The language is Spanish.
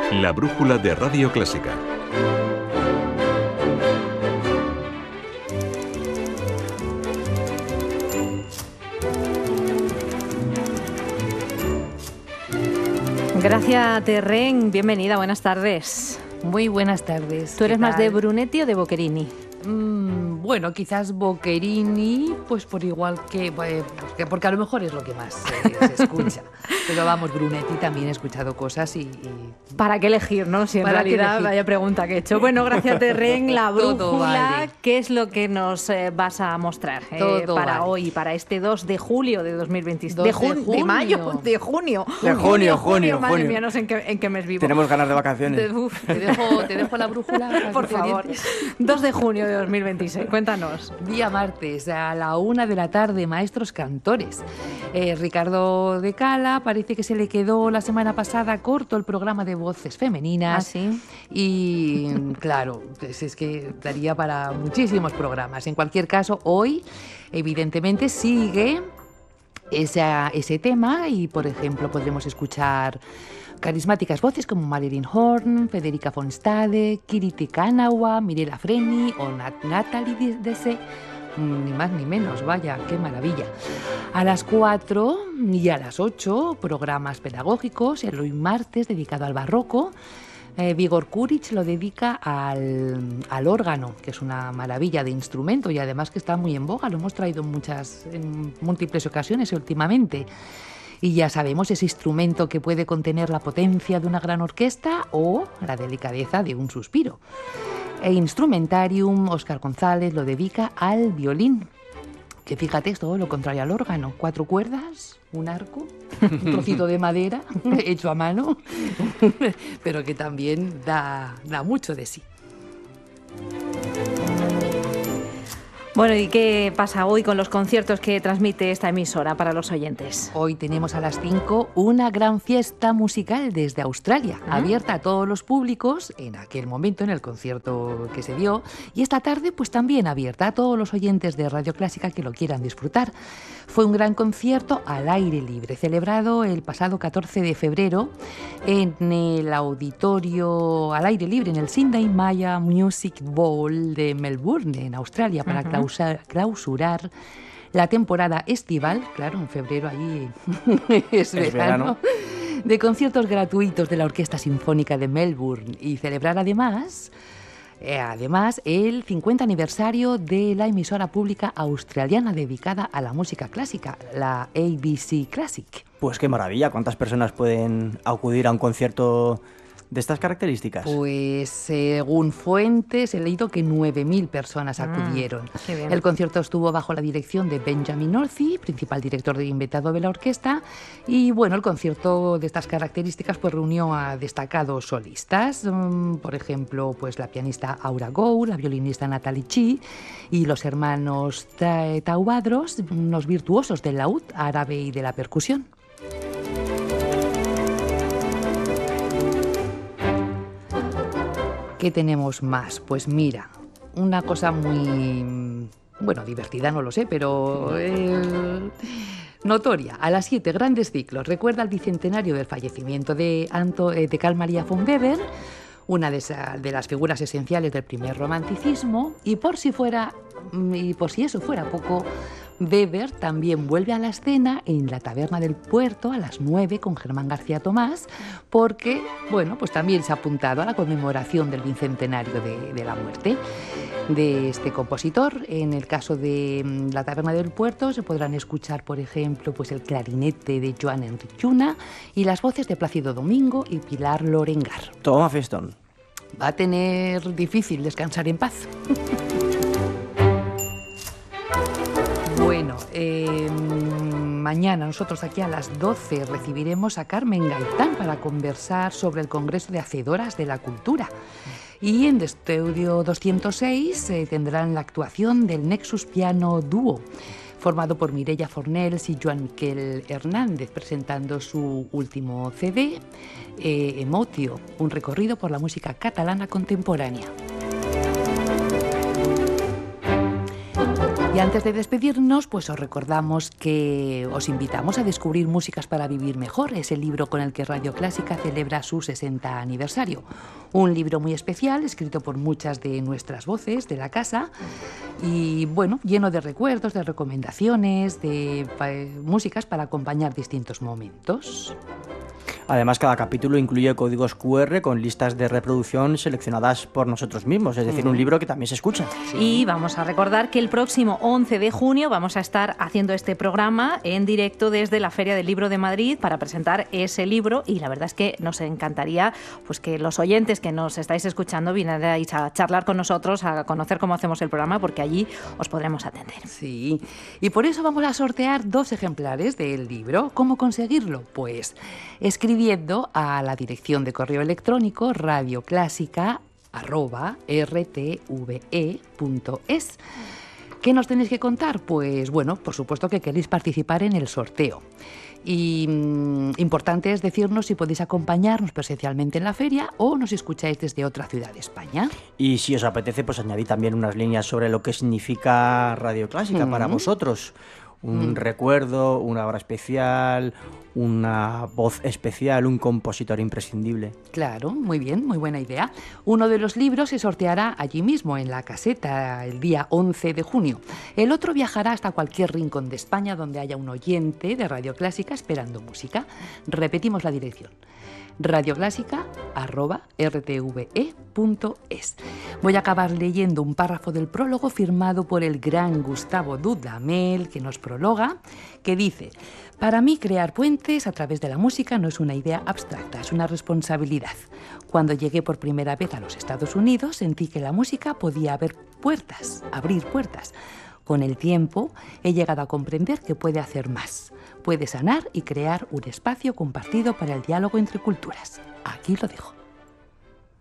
La brújula de Radio Clásica. Gracia Terren, bienvenida, buenas tardes. Muy buenas tardes. ¿Tú eres más de Brunetti o de Boccherini? Bueno, quizás Boccherini, pues por igual que... porque a lo mejor es lo que más se escucha. Pero vamos, Brunetti también he escuchado cosas y... ¿Para qué elegir, no? Si en realidad, vaya pregunta que he hecho. Bueno, Gracia Terren, la brújula, vale. ¿Qué es lo que nos vas a mostrar para hoy, para este 2 de julio de 2026? De mayo, de junio. De junio. Madre mía, no sé en qué mes vivo. Tenemos ganas de vacaciones. Te dejo la brújula. Por favor. 2 de junio de 2026, cuéntanos. Día martes, a la 1 de la tarde, maestros cantores. Ricardo de Cala, parece que se le quedó la semana pasada corto el programa de voces femeninas. ¿Ah, sí? Y claro, pues es que daría para muchísimos programas. En cualquier caso, hoy, evidentemente, sigue ese tema y, por ejemplo, podremos escuchar carismáticas voces como Marilyn Horne, Federica von Stade, Kiriti Kanawa, Mirella Freni o Natalie Dessé. Ni más ni menos, vaya, qué maravilla. A las 4 y a las 8, programas pedagógicos, el hoy martes dedicado al barroco. Vigor Kuric lo dedica al órgano, que es una maravilla de instrumento y además que está muy en boga, lo hemos traído en múltiples ocasiones últimamente. Y ya sabemos, ese instrumento que puede contener la potencia de una gran orquesta o la delicadeza de un suspiro. Instrumentarium, Óscar González lo dedica al violín, que fíjate, es todo lo contrario al órgano. 4 cuerdas, un arco, un trocito de madera hecho a mano, pero que también da mucho de sí. Bueno, ¿y qué pasa hoy con los conciertos que transmite esta emisora para los oyentes? Hoy tenemos a las 5 una gran fiesta musical desde Australia, abierta a todos los públicos en aquel momento, en el concierto que se dio, y esta tarde pues también abierta a todos los oyentes de Radio Clásica que lo quieran disfrutar. Fue un gran concierto al aire libre, celebrado el pasado 14 de febrero en el auditorio al aire libre, en el Sydney Maya Music Bowl de Melbourne, en Australia, para clausurar la temporada estival. Claro, en febrero allí es verano. De conciertos gratuitos de la Orquesta Sinfónica de Melbourne y celebrar además el 50 aniversario de la emisora pública australiana dedicada a la música clásica, la ABC Classic. Pues qué maravilla, ¿cuántas personas pueden acudir a un concierto de estas características? Pues según fuentes he leído que 9.000 personas acudieron. El concierto estuvo bajo la dirección de Benjamin Orsi, principal director de invitado de la orquesta, y bueno, el concierto de estas características pues reunió a destacados solistas, por ejemplo, pues la pianista Aura Gou, la violinista Natalie Chi y los hermanos Taubadros, unos virtuosos del laúd árabe y de la percusión. ¿Qué tenemos más? Pues mira, una cosa muy, divertida, no lo sé, pero notoria. A las 7, grandes ciclos. Recuerda el bicentenario del fallecimiento de Carl Maria von Weber, una de las figuras esenciales del primer romanticismo, y por si eso fuera poco, Weber también vuelve a la escena en la Taberna del Puerto a las 9 con Germán García Tomás, porque, pues también se ha apuntado a la conmemoración del bicentenario de la muerte de este compositor. En el caso de la Taberna del Puerto se podrán escuchar, por ejemplo, pues el clarinete de Joan Enric Lluna y las voces de Plácido Domingo y Pilar Lorengar. Toma fiestón. Va a tener difícil descansar en paz. Bueno, mañana nosotros aquí a las 12 recibiremos a Carmen Gaitán para conversar sobre el Congreso de Hacedoras de la Cultura. Y en Estudio 206 tendrán la actuación del Nexus Piano Dúo, formado por Mireia Fornells y Joan Miquel Hernández, presentando su último CD, Emotio, un recorrido por la música catalana contemporánea. Y antes de despedirnos, pues os recordamos que os invitamos a descubrir Músicas para vivir mejor, ese libro con el que Radio Clásica celebra su 60 aniversario. Un libro muy especial, escrito por muchas de nuestras voces de la casa y, bueno, lleno de recuerdos, de recomendaciones, de músicas para acompañar distintos momentos. Además, cada capítulo incluye códigos QR con listas de reproducción seleccionadas por nosotros mismos, es decir, un libro que también se escucha. Sí. Y vamos a recordar que el próximo 11 de junio vamos a estar haciendo este programa en directo desde la Feria del Libro de Madrid para presentar ese libro, y la verdad es que nos encantaría pues que los oyentes que nos estáis escuchando vinierais a charlar con nosotros, a conocer cómo hacemos el programa, porque allí os podremos atender. Sí, y por eso vamos a sortear 2 ejemplares del libro. ¿Cómo conseguirlo? Pues escribiendo a la dirección de correo electrónico radioclásica@rtve.es. ¿Qué nos tenéis que contar? Pues bueno, por supuesto que queréis participar en el sorteo. Y importante es decirnos si podéis acompañarnos presencialmente en la feria o nos escucháis desde otra ciudad de España. Y si os apetece, pues añadid también unas líneas sobre lo que significa Radio Clásica para vosotros. Un recuerdo, una obra especial, una voz especial, un compositor imprescindible. Claro, muy bien, muy buena idea. Uno de los libros se sorteará allí mismo, en la caseta, el día 11 de junio. El otro viajará hasta cualquier rincón de España donde haya un oyente de Radio Clásica esperando música. Repetimos la dirección: radioclásica@rtve.es. Voy a acabar leyendo un párrafo del prólogo firmado por el gran Gustavo Dudamel, que nos prologa, que dice: para mí crear puentes a través de la música no es una idea abstracta, es una responsabilidad. Cuando llegué por primera vez a los Estados Unidos, sentí que la música podía abrir puertas. Con el tiempo he llegado a comprender que puede hacer más. Puede sanar y crear un espacio compartido para el diálogo entre culturas. Aquí lo dejo.